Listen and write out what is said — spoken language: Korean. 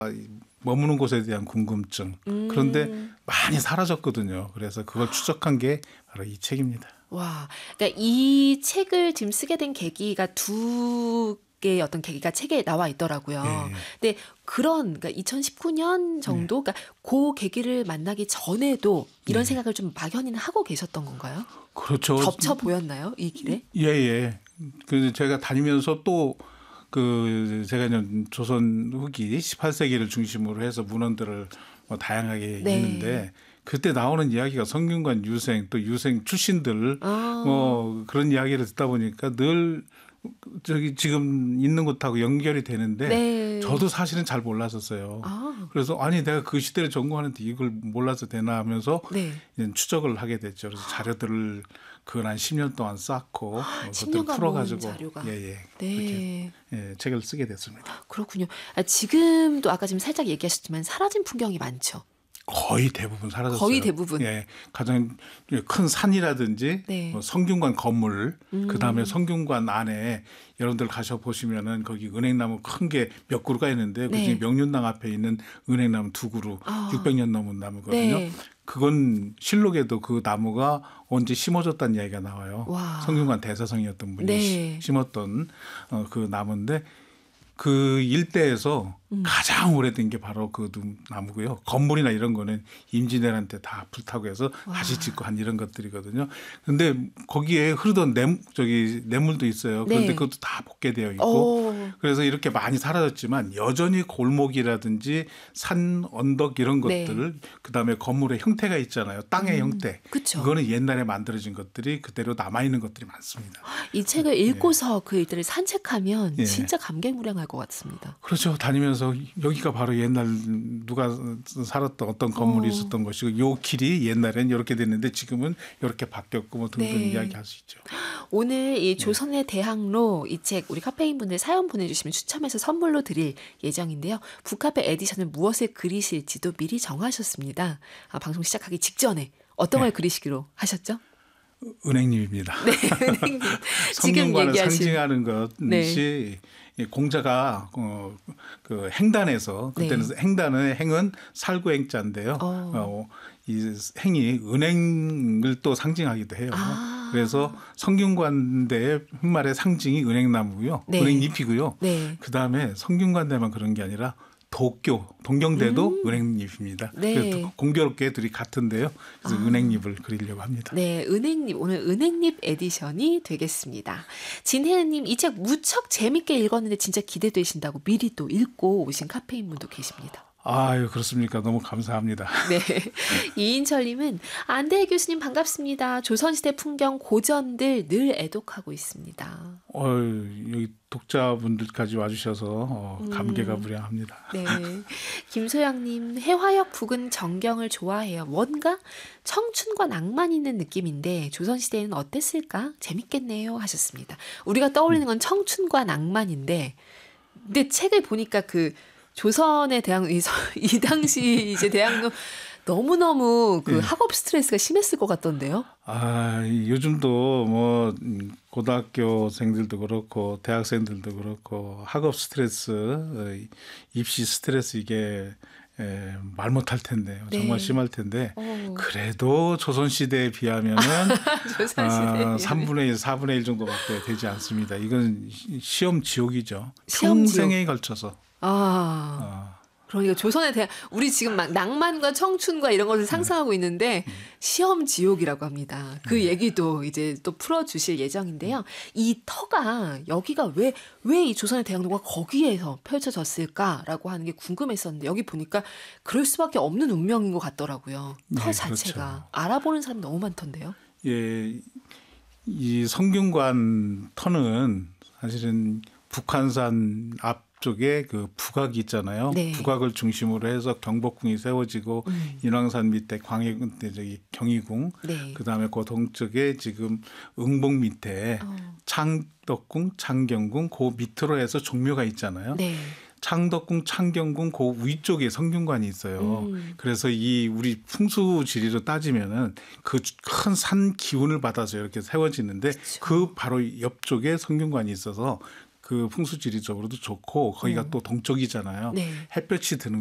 머무는 곳에 대한 궁금증. 그런데 많이 사라졌거든요. 그래서 그걸 추적한 게 바로 이 책입니다. 와, 그러니까 이 책을 지금 쓰게 된 계기가 두 개의 어떤 계기가 책에 나와 있더라고요. 예. 근데 그러니까 2019년 정도, 그러니까 그 계기를 만나기 전에도 이런 생각을 좀 막연히는 하고 계셨던 건가요? 그렇죠. 겹쳐 보였나요, 이 길에? 예. 그 제가 다니면서 또 제가 이제 조선 후기 18세기를 중심으로 해서 문헌들을 뭐 다양하게 네. 읽는데 그때 나오는 이야기가 성균관 유생 또 유생 출신들 아. 뭐 그런 이야기를 듣다 보니까 늘 저기 지금 있는 것하고 연결이 되는데 네. 저도 사실은 잘 몰랐었어요. 아. 그래서 아니 내가 그 시대를 전공하는데 이걸 몰라서 되나 하면서 이제 추적을 하게 됐죠. 그래서 자료들을 그걸 한 10년 동안 쌓고 그것들을 10년간 모은 풀어가지고 자료가. 네. 네. 그렇게 책을 쓰게 됐습니다. 그렇군요. 지금도 아까 지금 살짝 얘기하셨지만 사라진 풍경이 많죠. 거의 대부분 사라졌어요. 거의 대부분. 예, 가장 큰 산이라든지 네. 뭐 성균관 건물, 그다음에 성균관 안에 여러분들 가셔 보시면은 거기 은행나무 큰 게 몇 그루가 있는데 네. 그중에 명륜당 앞에 있는 은행나무 2그루, 600년 넘은 나무거든요. 네. 그건 실록에도 그 나무가 언제 심어졌다는 이야기가 나와요. 와. 성균관 대사성이었던 분이 네. 심었던 그 나무인데 그 일대에서 가장 오래된 게 바로 그 나무고요. 건물이나 이런 거는 임진왜란때 다 불타고 해서 다시 짓고 한 이런 것들이거든요. 근데 거기에 흐르던 뇌물도 있어요. 그런데 네. 그것도 다 복개되어 있고 그래서 이렇게 많이 사라졌지만 여전히 골목이라든지 산 언덕 이런 네. 것들 그다음에 건물의 형태가 있잖아요. 땅의 형태. 그쵸. 이거는 옛날에 만들어진 것들이 그대로 남아있는 것들이 많습니다. 이 책을 읽고서 그 일들을 산책하면 예. 진짜 감개무량할 것 같습니다. 그렇죠. 다니면서 여기가 바로 옛날 누가 살았던 어떤 건물이 있었던 것이고 요 길이 옛날엔 이렇게 됐는데 지금은 이렇게 바뀌었고 뭐 등등 네. 이야기할 수 있죠. 오늘 이 조선의 대학로 이 책 우리 카페인 분들 사연 보내주시면 추첨해서 선물로 드릴 예정인데요. 북카페 에디션을 무엇을 그리실지도 미리 정하셨습니다. 방송 시작하기 직전에 어떤 걸 그리시기로 하셨죠? 은행잎입니다. 네, 은행잎. 지금 성균관을 얘기하신. 상징하는 것이 공자가 그 행단에서 그때는 네. 행단의 행은 살구행자인데요. 이 행이 은행을 또 상징하기도 해요. 그래서 성균관대의 푯말의 상징이 은행나무고요. 네. 은행잎이고요. 네. 그다음에 성균관대만 그런 게 아니라 도교, 동경대도 은행잎입니다. 네. 그래서 공교롭게 둘이 같은데요. 그래서 은행잎을 그리려고 합니다. 네, 은행잎 오늘 은행잎 에디션이 되겠습니다. 진혜은님 이 책 무척 재밌게 읽었는데 진짜 기대되신다고 미리 또 읽고 오신 카페인 분도 계십니다. 아유 그렇습니까? 너무 감사합니다. 네, 이인철님은 안대혜 교수님 반갑습니다. 조선시대 풍경 고전들 늘 애독하고 있습니다. 여기 독자분들까지 와주셔서 감개가 무량합니다. 네, 김소영님 해화역 부근 정경을 좋아해요. 뭔가 청춘과 낭만 있는 느낌인데 조선시대에는 어땠을까? 재밌겠네요 하셨습니다. 우리가 떠올리는 건 청춘과 낭만인데 근데 책을 보니까 그 조선의 대학로 이 당시 이제 대학로 너무너무 그 학업 스트레스가 심했을 것 같던데요. 요즘도 뭐 고등학교생들도 그렇고 대학생들도 그렇고 학업 스트레스, 입시 스트레스 이게 말 못할 텐데요. 정말 심할 텐데 그래도 조선시대에 비하면은 조선시대 3분의 1, 4분의 1 정도밖에 되지 않습니다. 이건 시험 지옥이죠. 시험 평생에 걸쳐서. 그러니까 조선에 대한 우리 지금 막 낭만과 청춘과 이런 것을 상상하고 있는데 시험 지옥이라고 합니다. 그 얘기도 이제 또 풀어주실 예정인데요. 이 터가 여기가 왜 이 조선의 대학로가 거기에서 펼쳐졌을까라고 하는 게 궁금했었는데 여기 보니까 그럴 수밖에 없는 운명인 것 같더라고요. 터 네, 자체가 그렇죠. 알아보는 사람이 너무 많던데요. 예, 이 성균관 터는 사실은 북한산 앞쪽에 그 북악이 있잖아요. 네. 북악을 중심으로 해서 경복궁이 세워지고 인왕산 밑에 광해군 경희궁, 네. 그다음에 그 동쪽에 지금 응복 밑에 창덕궁, 창경궁 그 밑으로 해서 종묘가 있잖아요. 네. 창덕궁, 창경궁 그 위쪽에 성균관이 있어요. 그래서 이 우리 풍수 지리로 따지면은 그 큰 산 기운을 받아서 이렇게 세워지는데 그 바로 옆쪽에 성균관이 있어서 그 풍수지리적으로도 좋고 거기가 또 동쪽이잖아요. 네. 햇볕이 드는